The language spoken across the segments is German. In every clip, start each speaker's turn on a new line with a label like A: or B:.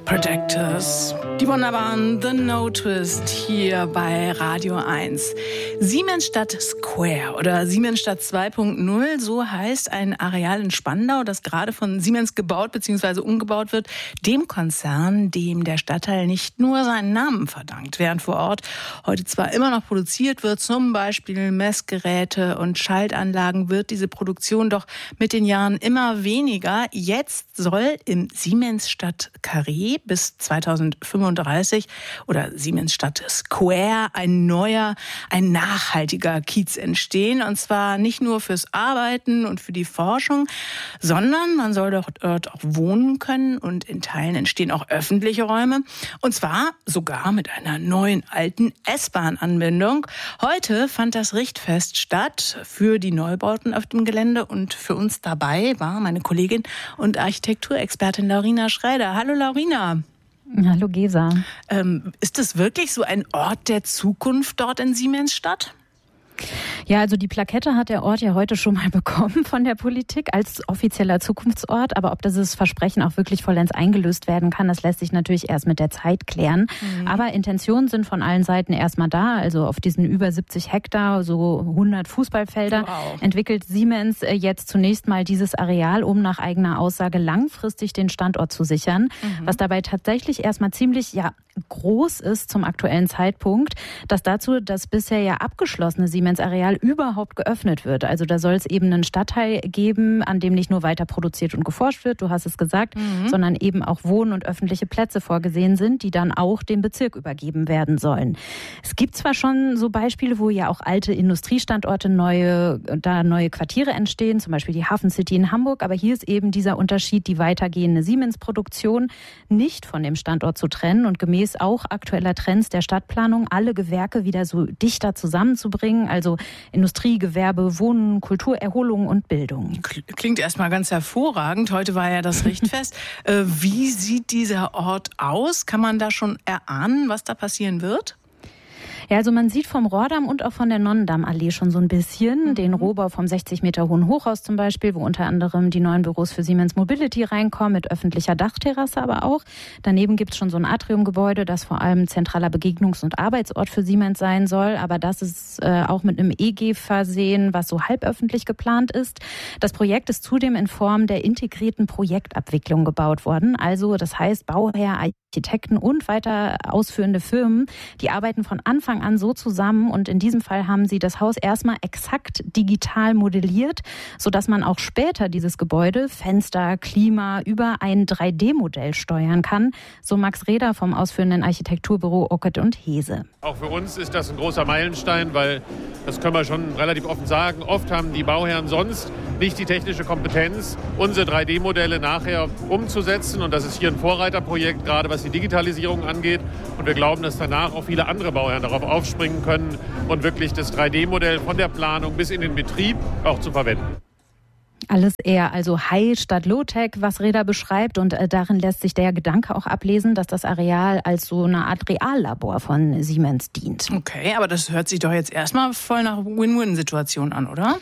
A: Protectors. Die wunderbaren The No Twist hier bei Radio 1. Siemensstadt Square oder Siemensstadt 2.0, so heißt ein Areal in Spandau, das gerade von Siemens gebaut bzw. umgebaut wird, dem Konzern, dem der Stadtteil nicht nur seinen Namen verdankt. Während vor Ort heute zwar immer noch produziert wird, zum Beispiel Messgeräte und Schaltanlagen, wird diese Produktion doch mit den Jahren immer weniger. Jetzt soll im Siemensstadt Carré bis 2035 oder Siemensstadt Square ein nachhaltiger Kiez entstehen. Und zwar nicht nur fürs Arbeiten und für die Forschung, sondern man soll dort auch wohnen können und in Teilen entstehen auch öffentliche Räume. Und zwar sogar mit einer neuen alten S-Bahn-Anbindung. Heute fand das Richtfest statt für die Neubauten auf dem Gelände und für uns dabei war meine Kollegin und Architekturexpertin Laurina Schreider. Hallo Laurina.
B: Hallo Gesa.
A: Ist es wirklich so ein Ort der Zukunft dort in Siemensstadt?
B: Ja, also die Plakette hat der Ort ja heute schon mal bekommen von der Politik als offizieller Zukunftsort. Aber ob dieses Versprechen auch wirklich vollends eingelöst werden kann, das lässt sich natürlich erst mit der Zeit klären. Aber Intentionen sind von allen Seiten erstmal da. Also auf diesen über 70 Hektar, so 100 Fußballfelder, entwickelt Siemens jetzt zunächst mal dieses Areal, um nach eigener Aussage langfristig den Standort zu sichern. Was dabei tatsächlich erstmal ziemlich groß ist zum aktuellen Zeitpunkt, dass dazu das bisher ja abgeschlossene Siemens-Areal überhaupt geöffnet wird. Also da soll es eben einen Stadtteil geben, an dem nicht nur weiter produziert und geforscht wird, du hast es gesagt, sondern eben auch Wohn- und öffentliche Plätze vorgesehen sind, die dann auch dem Bezirk übergeben werden sollen. Es gibt zwar schon so Beispiele, wo ja auch alte Industriestandorte neue Quartiere entstehen, zum Beispiel die Hafen City in Hamburg, aber hier ist eben dieser Unterschied, die weitergehende Siemens-Produktion nicht von dem Standort zu trennen und gemäß auch aktueller Trends der Stadtplanung alle Gewerke wieder so dichter zusammenzubringen, also Industrie, Gewerbe, Wohnen, Kultur, Erholung und Bildung.
A: Klingt erstmal ganz hervorragend. Heute war ja das Richtfest. Wie sieht dieser Ort aus? Kann man da schon erahnen, was da passieren wird?
B: Ja, also man sieht vom Rohrdamm und auch von der Nonnendammallee schon so ein bisschen den Rohbau vom 60 Meter hohen Hochhaus zum Beispiel, wo unter anderem die neuen Büros für Siemens Mobility reinkommen, mit öffentlicher Dachterrasse aber auch. Daneben gibt es schon so ein Atriumgebäude, das vor allem zentraler Begegnungs- und Arbeitsort für Siemens sein soll. Aber das ist auch mit einem EG versehen, was so halböffentlich geplant ist. Das Projekt ist zudem in Form der integrierten Projektabwicklung gebaut worden. Also das heißt, Bauherr, Architekten und weiter ausführende Firmen, die arbeiten von Anfang an so zusammen und in diesem Fall haben sie das Haus erstmal exakt digital modelliert, sodass man auch später dieses Gebäude, Fenster, Klima über ein 3D-Modell steuern kann, so Max Reder vom ausführenden Architekturbüro Ockert und Hese.
C: Auch für uns ist das ein großer Meilenstein, weil, das können wir schon relativ offen sagen, oft haben die Bauherren sonst nicht die technische Kompetenz, unsere 3D-Modelle nachher umzusetzen. Und das ist hier ein Vorreiterprojekt, gerade was die Digitalisierung angeht. Und wir glauben, dass danach auch viele andere Bauherren darauf aufspringen können und wirklich das 3D-Modell von der Planung bis in den Betrieb auch zu verwenden.
B: Alles eher also High statt Low-Tech, was Reda beschreibt. Und darin lässt sich der Gedanke auch ablesen, dass das Areal als so eine Art Reallabor von Siemens dient.
A: Okay, aber das hört sich doch jetzt erstmal voll nach Win-Win-Situation an, oder?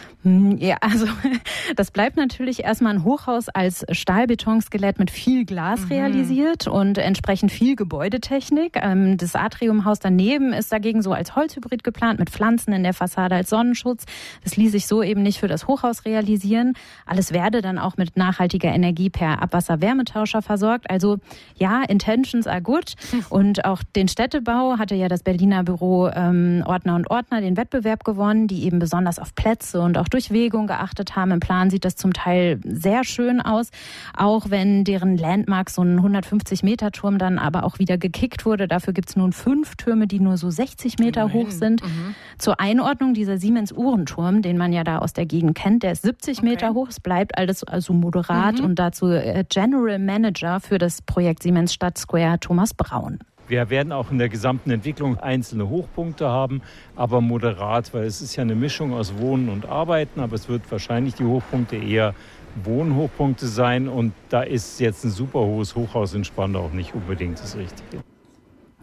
B: Ja, also das bleibt natürlich erstmal ein Hochhaus als Stahlbetonskelett mit viel Glas realisiert und entsprechend viel Gebäudetechnik. Das Atriumhaus daneben ist dagegen so als Holzhybrid geplant mit Pflanzen in der Fassade als Sonnenschutz. Das ließ sich so eben nicht für das Hochhaus realisieren. Alles werde dann auch mit nachhaltiger Energie per Abwasser-Wärmetauscher versorgt. Also ja, Intentions are good. Und auch den Städtebau hatte ja das Berliner Büro Ordner und Ordner den Wettbewerb gewonnen, die eben besonders auf Plätze und auch Durchwegung geachtet haben. Im Plan sieht das zum Teil sehr schön aus, auch wenn deren Landmark, so ein 150-Meter-Turm, dann aber auch wieder gekickt wurde. Dafür gibt es nun 5 Türme, die nur so 60 Meter hoch sind. Zur Einordnung, dieser Siemens-Uhrenturm, den man ja da aus der Gegend kennt, der ist 70 Meter hoch. Es bleibt alles also moderat und dazu General Manager für das Projekt Siemens Stadt Square Thomas Braun.
D: Wir werden auch in der gesamten Entwicklung einzelne Hochpunkte haben, aber moderat, weil es ist ja eine Mischung aus Wohnen und Arbeiten, aber es wird wahrscheinlich die Hochpunkte eher Wohnhochpunkte sein und da ist jetzt ein super hohes Hochhaus in Spandau auch nicht unbedingt das Richtige.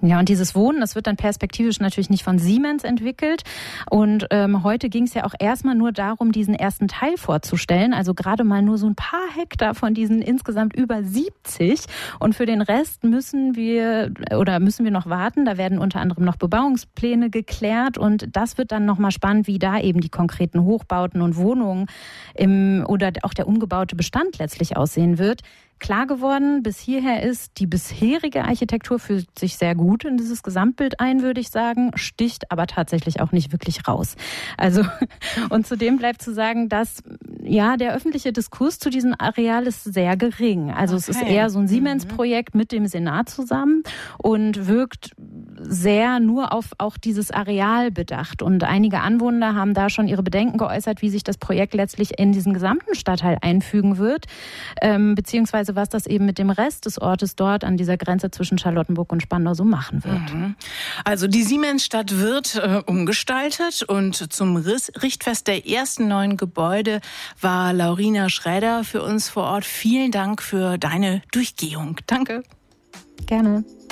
B: Ja, und dieses Wohnen, das wird dann perspektivisch natürlich nicht von Siemens entwickelt. Und heute ging es ja auch erstmal nur darum, diesen ersten Teil vorzustellen. Also gerade mal nur so ein paar Hektar von diesen insgesamt über 70. Und für den Rest müssen wir noch warten. Da werden unter anderem noch Bebauungspläne geklärt. Und das wird dann nochmal spannend, wie da eben die konkreten Hochbauten und Wohnungen oder auch der umgebaute Bestand letztlich aussehen wird. Klar geworden bis hierher ist, die bisherige Architektur fühlt sich sehr gut in dieses Gesamtbild ein, würde ich sagen, sticht aber tatsächlich auch nicht wirklich raus. Also, und zudem bleibt zu sagen, dass der öffentliche Diskurs zu diesem Areal ist sehr gering. Also Es ist eher so ein Siemens-Projekt mit dem Senat zusammen und wirkt sehr nur auf auch dieses Areal bedacht. Und einige Anwohner haben da schon ihre Bedenken geäußert, wie sich das Projekt letztlich in diesen gesamten Stadtteil einfügen wird, beziehungsweise was das eben mit dem Rest des Ortes dort an dieser Grenze zwischen Charlottenburg und Spandau so machen wird.
A: Also die Siemensstadt wird umgestaltet und zum Richtfest der ersten neuen Gebäude war Laurina Schräder für uns vor Ort. Vielen Dank für deine Durchgehung. Danke.
B: Gerne.